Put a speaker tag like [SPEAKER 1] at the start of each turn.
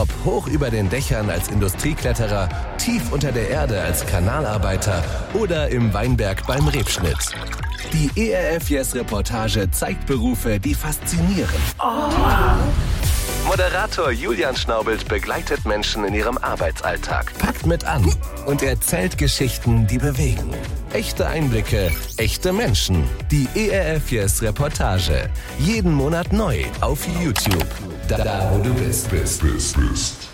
[SPEAKER 1] Ob hoch über den Dächern als Industriekletterer, tief unter der Erde als Kanalarbeiter oder im Weinberg beim Rebschnitt. Die ERF Yes Reportage zeigt Berufe, die faszinieren. Moderator Julian Schnaubelt begleitet Menschen in ihrem Arbeitsalltag, packt mit an und erzählt Geschichten, die bewegen. Echte Einblicke, echte Menschen. Die ERF Yes Reportage. Jeden Monat neu auf YouTube. Da wo du bist.